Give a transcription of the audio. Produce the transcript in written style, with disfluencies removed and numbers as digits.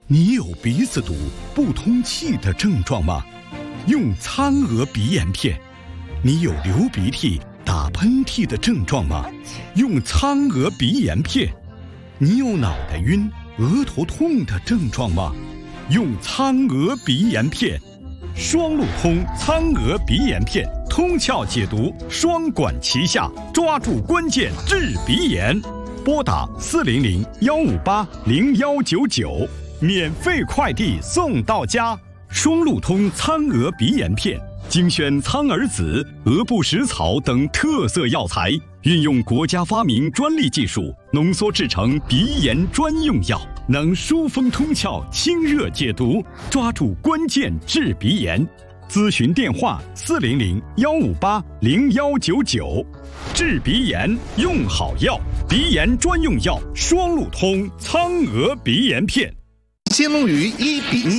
你有鼻子堵、不通气的症状吗？用苍娥鼻炎片。你有流鼻涕、打喷嚏的症状吗？用苍娥鼻炎片。你有脑袋晕、额头痛的症状吗？用苍娥鼻炎片。双路通苍娥鼻炎片，通窍解毒，双管齐下，抓住关键治鼻炎。拨打400-158-0199，免费快递送到家。双路通苍娥鼻炎片，精选苍耳子、鹅不食草等特色药材，运用国家发明专利技术，浓缩制成鼻炎专用药，能疏风通窍、清热解毒，抓住关键治鼻炎。咨询电话400-158-0199。治鼻炎用好药，鼻炎专用药双路通苍娥鼻炎片。 金龙鱼1比1。